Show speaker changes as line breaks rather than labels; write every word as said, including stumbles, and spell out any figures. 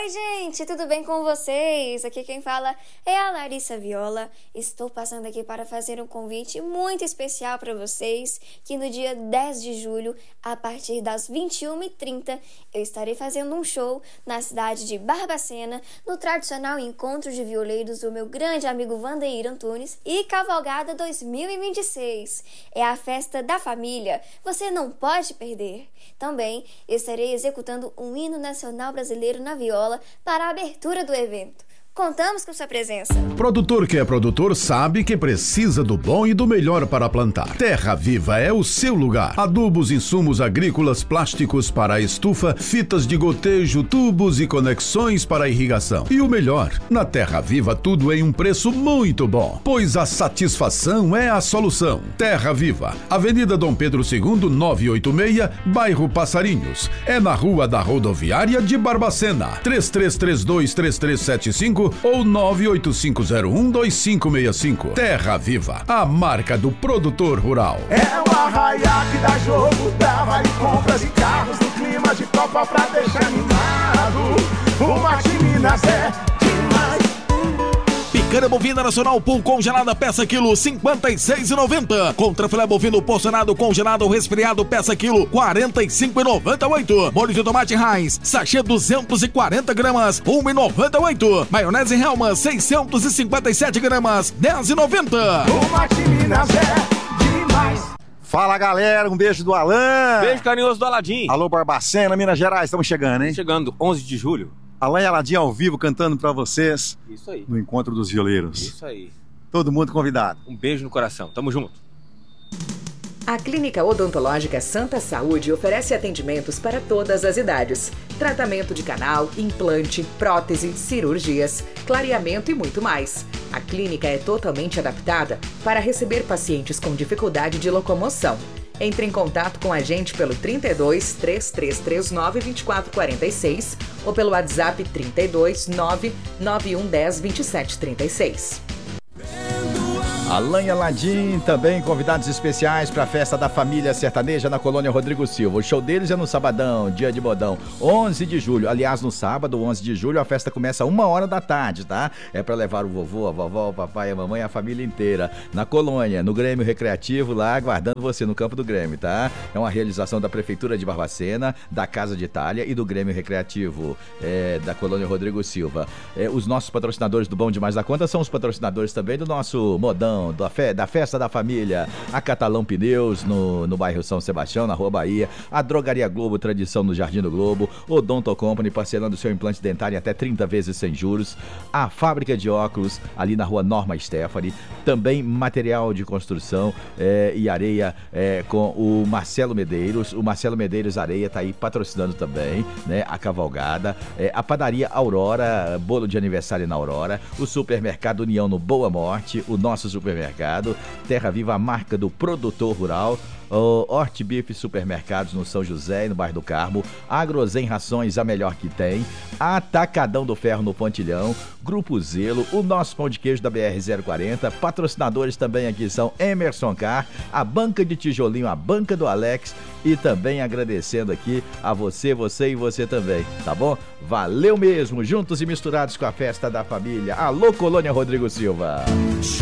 Oi, gente, tudo bem com vocês? Aqui quem fala é a Larissa Viola. Estou passando aqui para fazer um convite muito especial para vocês, que no dia dez de julho, a partir das vinte e uma e trinta, eu estarei fazendo um show na cidade de Barbacena, no tradicional encontro de violeiros do meu grande amigo Vandeir Antunes e Cavalgada dois mil e vinte e seis. É a festa da família, você não pode perder. Também estarei executando um hino nacional brasileiro na viola para a abertura do evento. Contamos com sua presença.
Produtor que é produtor sabe que precisa do bom e do melhor para plantar. Terra Viva é o seu lugar. Adubos, insumos agrícolas, plásticos para a estufa, fitas de gotejo, tubos e conexões para a irrigação. E o melhor, na Terra Viva tudo em um preço muito bom, pois a satisfação é a solução. Terra Viva, Avenida Dom Pedro segundo, novecentos e oitenta e seis, bairro Passarinhos. É na Rua da Rodoviária de Barbacena. três três três dois, três três sete cinco ou nove oito cinco zero um, dois cinco seis cinco. Terra Viva, a marca do produtor rural.
É o arraiá que dá jogo, dá vale compras e carros no clima de Copa pra deixar animado. O Mate Minas é demais.
Picanha bovina nacional pool congelada peça quilo cinquenta e seis reais e noventa centavos. Contra filé bovino porcionado congelado ou resfriado peça quilo quarenta e cinco reais e noventa e oito centavos. Molho de tomate Heinz sachê duzentos e quarenta gramas um real e noventa e oito centavos. Maionese Hellmann's seiscentos e cinquenta e sete gramas dez reais e noventa centavos.
O Mate Minas é demais.
Fala, galera, um beijo do Alan.
Beijo carinhoso do Aladim.
Alô, Barbacena, Minas Gerais, estamos chegando, hein?
Chegando, onze de julho.
Alan e Aladim ao vivo cantando pra vocês.
Isso aí.
No Encontro dos Violeiros.
Isso aí.
Todo mundo convidado.
Um beijo no coração, tamo junto.
A Clínica Odontológica Santa Saúde oferece atendimentos para todas as idades. Tratamento de canal, implante, prótese, cirurgias, clareamento e muito mais. A clínica é totalmente adaptada para receber pacientes com dificuldade de locomoção. Entre em contato com a gente pelo trinta e dois, três três três nove, vinte e quatro quarenta e seis ou pelo WhatsApp trinta e dois, nove nove um um zero, vinte e sete trinta e seis.
Alan e Aladim, também convidados especiais para a festa da família sertaneja na Colônia Rodrigo Silva. O show deles é no sabadão, dia de modão, onze de julho. Aliás, no sábado, onze de julho, a festa começa uma hora da tarde, tá? É para levar o vovô, a vovó, o papai, a mamãe, a família inteira na Colônia, no Grêmio Recreativo, lá aguardando você no campo do Grêmio, tá? É uma realização da Prefeitura de Barbacena, da Casa de Itália e do Grêmio Recreativo é, da Colônia Rodrigo Silva. É, os nossos patrocinadores do Bom Demais da Conta são os patrocinadores também do nosso modão, Da, fe, da festa da família, a Catalão Pneus no, no bairro São Sebastião, na Rua Bahia, a Drogaria Globo, tradição no Jardim do Globo, o Odonto Company, parcelando seu implante dentário em até trinta vezes sem juros, a Fábrica de Óculos, ali na Rua Norma Stephanie, também material de construção é, e areia é, com o Marcelo Medeiros, o Marcelo Medeiros Areia tá aí patrocinando também, né, a cavalgada, é, a Padaria Aurora, bolo de aniversário na Aurora, o Supermercado União no Boa Morte, o nosso supermercado Supermercado, Terra Viva, a marca do produtor rural, o Hortbife Supermercados no São José e no bairro do Carmo, Agrozen Rações, a melhor que tem, Atacadão do Ferro no Pontilhão, Grupo Zelo, o nosso pão de queijo da B R zero quarenta, patrocinadores também aqui são Emerson Car, a Banca de Tijolinho, a Banca do Alex e também agradecendo aqui a você, você e você também, tá bom? Valeu mesmo, juntos e misturados com a festa da família. Alô, Colônia Rodrigo Silva.